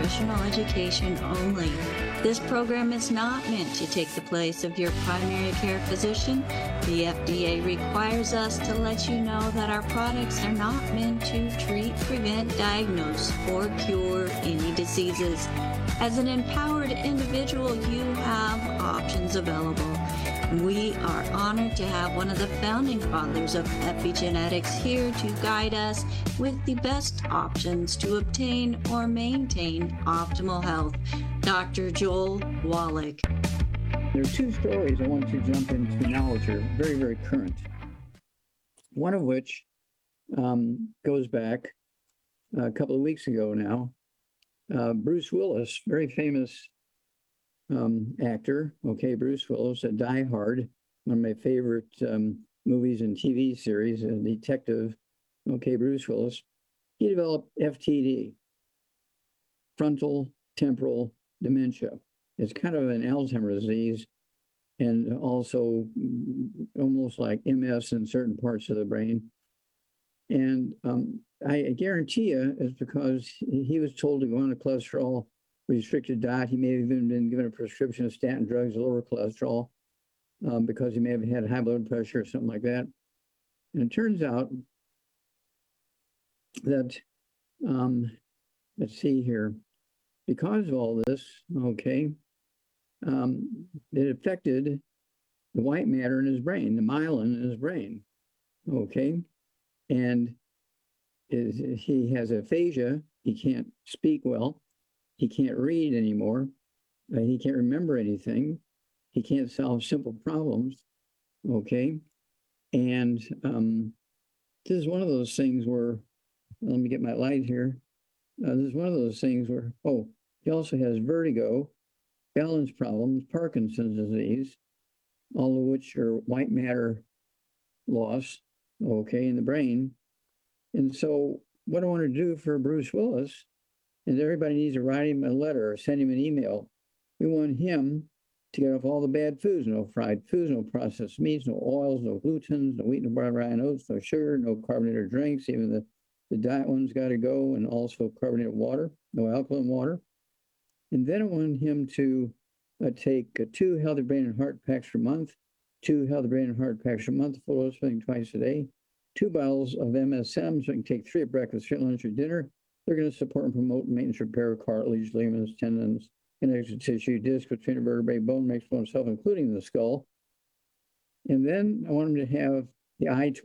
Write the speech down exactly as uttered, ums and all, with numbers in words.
nutritional education only. This program is not meant to take the place of your primary care physician. The F D A requires us to let you know that our products are not meant to treat, prevent, diagnose, or cure any diseases. As an empowered individual, you have options available. We are honored to have one of the founding fathers of epigenetics here to guide us with the best options to obtain or maintain optimal health. Doctor Joel Wallach. There are two stories I want to jump into now, which are very, very current. One of which um, goes back a couple of weeks ago now. Uh, Bruce Willis, very famous um, actor, okay, Bruce Willis, a Die Hard, one of my favorite um, movies and T V series, a detective, okay, Bruce Willis. He developed F T D, frontal temporal dementia. It's kind of an Alzheimer's disease and also almost like M S in certain parts of the brain. And um, I guarantee you it's because he was told to go on a cholesterol restricted diet. He may have even been given a prescription of statin drugs to lower cholesterol um, because he may have had high blood pressure or something like that. And it turns out that, um, let's see here, because of all this, okay, um, it affected the white matter in his brain, the myelin in his brain, okay? And is, he has aphasia, he can't speak well, he can't read anymore, uh, he can't remember anything, he can't solve simple problems, okay? And um, this is one of those things where, let me get my light here, uh, this is one of those things where, oh, he also has vertigo, balance problems, Parkinson's disease, all of which are white matter loss, okay, in the brain. And so what I want to do for Bruce Willis is everybody needs to write him a letter or send him an email. We want him to get off all the bad foods, no fried foods, no processed meats, no oils, no glutens, no wheat, no brown rye and oats, no sugar, no carbonated drinks, even the, the diet ones got to go, and also carbonated water, no alkaline water. And then I want him to uh, take uh, two healthy brain and heart packs per month, two healthy brain and heart packs per month, full dose twice a day, two bottles of M S M, so you can take three at breakfast, three at lunch, or dinner. They're going to support and promote maintenance, repair, cartilage, ligaments, tendons, connective tissue, disc between the vertebrae, bone, makes bone itself, including the skull. And then I want him to have the eye